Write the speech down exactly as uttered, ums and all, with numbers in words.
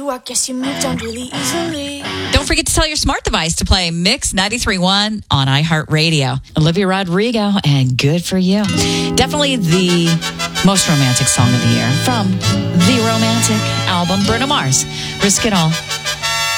you, I guess you moved on really easily. Don't forget to tell your smart device to play Mix ninety-three point one on iHeartRadio. Olivia Rodrigo, and Good For You. Definitely the most romantic song of the year from the Romantic album, Bruno Mars. Risk It All.